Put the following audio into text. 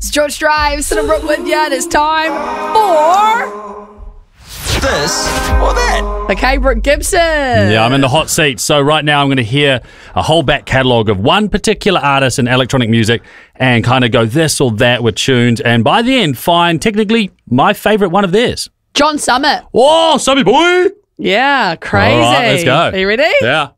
It's George Drive, Sid and Brooke with you, and it's time for this or that. Okay, Brooke Gibson. Yeah, I'm in the hot seat. So right now I'm going to hear a whole back catalogue of one particular artist in electronic music and kind of go this or that with tunes. And by the end, find technically my favourite one of theirs. John Summit. Oh, Sammy boy. Yeah, crazy. All right, let's go. Are you ready? Yeah.